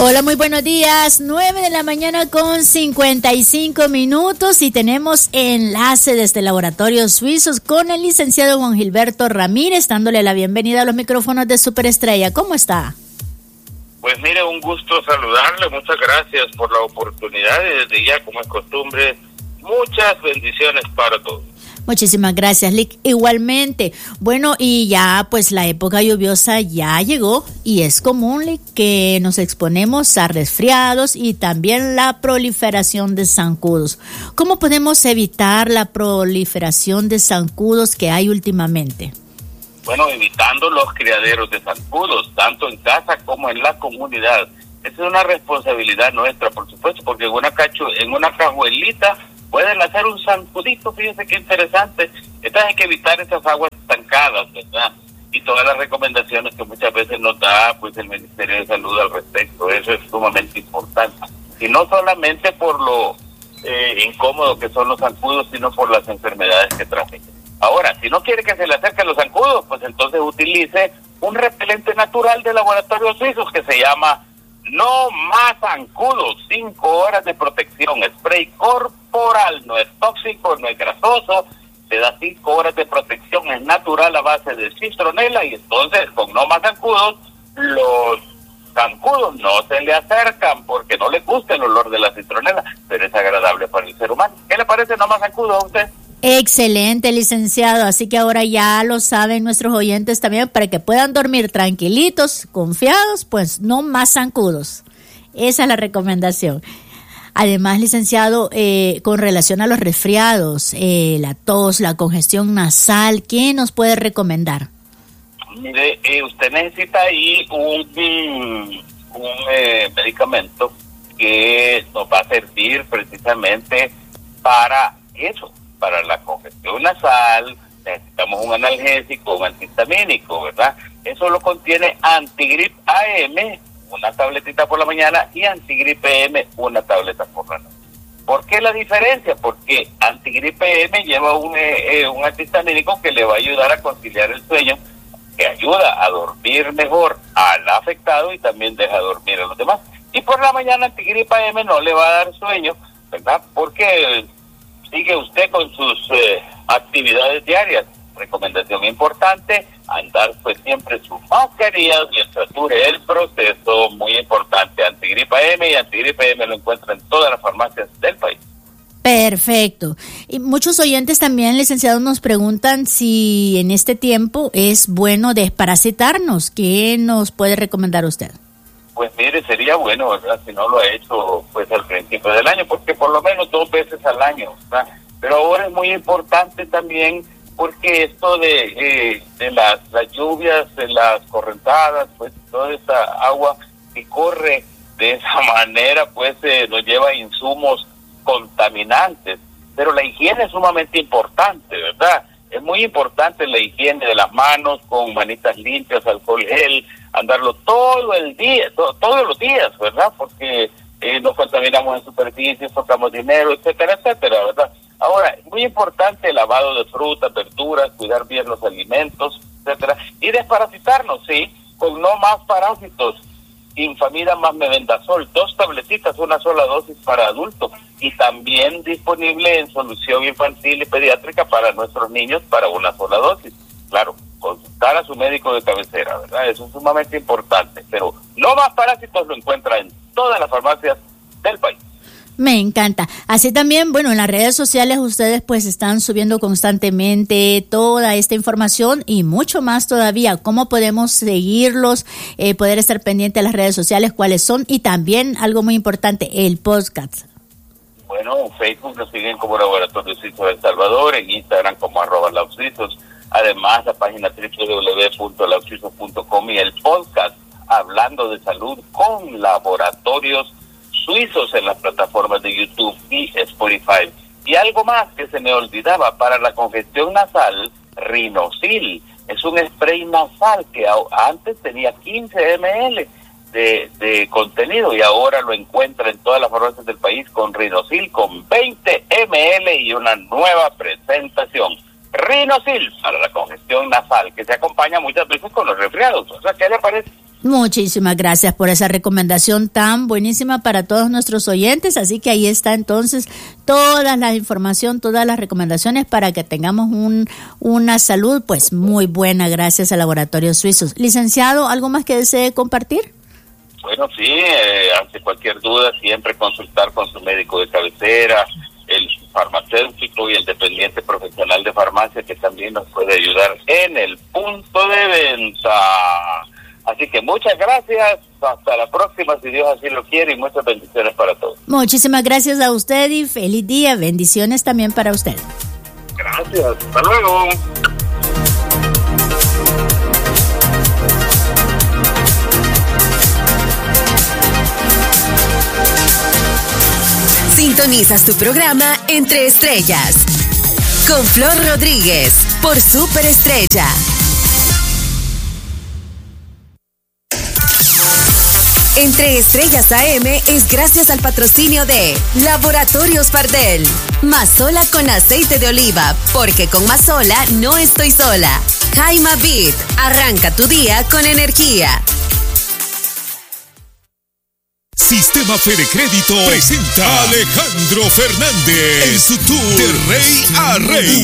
Hola, muy buenos días. 9 de la mañana con 55 minutos y tenemos enlace desde Laboratorios Suizos con el licenciado Juan Gilberto Ramírez, dándole la bienvenida a los micrófonos de Superestrella. ¿Cómo está? Pues mire, un gusto saludarle, muchas gracias por la oportunidad y desde ya, como es costumbre, muchas bendiciones para todos. Muchísimas gracias, Lick. Igualmente. Bueno, y ya pues la época lluviosa ya llegó y es común, Lick, que nos exponemos a resfriados y también la proliferación de zancudos. ¿Cómo podemos evitar la proliferación de zancudos que hay últimamente? Bueno, evitando los criaderos de zancudos, tanto en casa como en la comunidad. Esa es una responsabilidad nuestra, por supuesto, porque en una cajuelita pueden hacer un zancudito. Fíjense qué interesante. Entonces hay que evitar esas aguas estancadas, ¿verdad? Y todas las recomendaciones que muchas veces nos da pues el Ministerio de Salud al respecto. Eso es sumamente importante. Y no solamente por lo incómodo que son los zancudos, sino por las enfermedades que transmiten. Ahora, si no quiere que se le acerquen los zancudos, pues entonces utilice un repelente natural de Laboratorios Suizos que se llama No Más Zancudos, 5 horas de protección, spray corporal, no es tóxico, no es grasoso, te da 5 horas de protección, es natural a base de citronela y entonces con No Más Zancudos, los zancudos no se le acercan porque no les gusta el olor de la citronela, pero es agradable para el ser humano. ¿Qué le parece No Más Zancudos a usted? Excelente, licenciado. Así que ahora ya lo saben nuestros oyentes también, para que puedan dormir tranquilitos, confiados, pues no más zancudos. Esa es la recomendación. Además, licenciado, con relación a los resfriados, la tos, la congestión nasal, ¿qué nos puede recomendar? Mire, usted necesita ahí un medicamento que nos va a servir precisamente para eso. Para la congestión nasal, necesitamos un analgésico, un antihistamínico, ¿verdad? Eso lo contiene Antigrip AM, una tabletita por la mañana, y Antigrip PM, una tableta por la noche. ¿Por qué la diferencia? Porque Antigrip PM lleva un antihistamínico que le va a ayudar a conciliar el sueño, que ayuda a dormir mejor al afectado y también deja dormir a los demás. Y por la mañana Antigrip AM no le va a dar sueño, ¿verdad? Porque sigue usted con sus actividades diarias. Recomendación importante, andar pues siempre sus mascarillas mientras dure el proceso, muy importante. Antigripa M y Antigripa M lo encuentra en todas las farmacias del país. Perfecto. Y muchos oyentes también, licenciados, nos preguntan si en este tiempo es bueno desparasitarnos. ¿Qué nos puede recomendar usted? Pues mire, sería bueno, ¿verdad? Si no lo ha hecho pues al principio del año, porque por lo menos 2 veces al año, ¿verdad? Pero ahora es muy importante también porque esto de las lluvias, de las correntadas, pues toda esta agua que corre de esa manera, pues nos lleva a insumos contaminantes. Pero la higiene es sumamente importante, ¿verdad? Es muy importante la higiene de las manos con manitas limpias, alcohol gel, andarlo todo el día, todos los días, ¿verdad? Porque nos contaminamos en superficies, tocamos dinero, etcétera, etcétera, ¿verdad? Ahora, es muy importante el lavado de frutas, verduras, cuidar bien los alimentos, etcétera, y desparasitarnos, sí, con No Más Parásitos, Infamida más Mebendazol, 2 tabletitas, una sola dosis para adultos, y también disponible en solución infantil y pediátrica para nuestros niños para una sola dosis. Claro, consultar a su médico de cabecera, ¿verdad? Eso es sumamente importante, pero No Más Parásitos lo encuentra en todas las farmacias del país. Me encanta. Así también, bueno, en las redes sociales ustedes pues están subiendo constantemente toda esta información y mucho más todavía. ¿Cómo podemos seguirlos, poder estar pendiente de las redes sociales, cuáles son? Y también algo muy importante, el podcast. Bueno, en Facebook nos siguen como Laboratorios Suizos El Salvador, en Instagram como @lausuizos. Además, la página www.lausuizos.com y el podcast Hablando de Salud con Laboratorios Suizos en las plataformas de YouTube y Spotify. Y algo más que se me olvidaba, para la congestión nasal, Rinosil. Es un spray nasal que antes tenía 15 ml de contenido y ahora lo encuentra en todas las farmacias del país con Rinosil, con 20 ml y una nueva presentación. Rinosil para la congestión nasal, que se acompaña muchas veces con los resfriados. O sea, ¿qué le parece? Muchísimas gracias por esa recomendación tan buenísima para todos nuestros oyentes. Así que ahí está entonces toda la información, todas las recomendaciones para que tengamos una salud pues muy buena gracias a Laboratorios Suizos. Licenciado, ¿algo más que desee compartir? Bueno, sí, ante cualquier duda siempre consultar con su médico de cabecera, el farmacéutico y el dependiente profesional de farmacia que también nos puede ayudar en el punto de venta. Así que muchas gracias, hasta la próxima si Dios así lo quiere y muchas bendiciones para todos. Muchísimas gracias a usted y feliz día, bendiciones también para usted. Gracias, hasta luego. Sintonizas tu programa Entre Estrellas con Flor Rodríguez por Super Estrella. Entre Estrellas AM es gracias al patrocinio de Laboratorios Pardel. Mazola con aceite de oliva, porque con Mazola no estoy sola. Jaima Beat, arranca tu día con energía. Sistema Fede Crédito presenta a Alejandro Fernández en su tour de Rey a Rey.